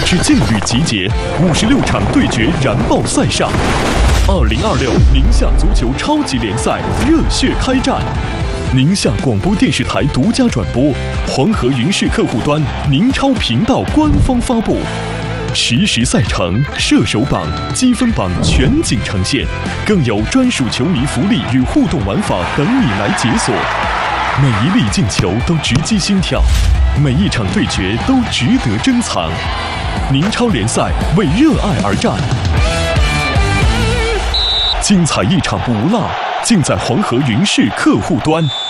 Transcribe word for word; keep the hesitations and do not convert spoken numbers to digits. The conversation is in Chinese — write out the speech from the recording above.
支劲旅集结，五十六场对决燃爆赛上。二零二六宁夏足球超级联赛热血开战，宁夏广播电视台独家转播，黄河云视客户端、宁超频道官方发布。实时赛程、射手榜、积分榜全景呈现，更有专属球迷福利与互动玩法等你来解锁。每一粒进球都直击心跳，每一场对决都值得珍藏。宁超联赛为热爱而战，精彩一场不落，尽在黄河云视客户端。